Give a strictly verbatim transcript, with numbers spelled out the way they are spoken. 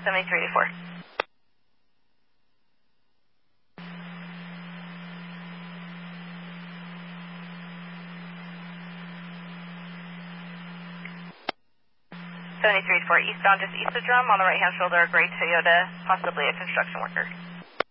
seventy-three eighty-four. seventy-three eighty-four, eastbound just east of Drum, on the right-hand shoulder, a gray Toyota, possibly a construction worker.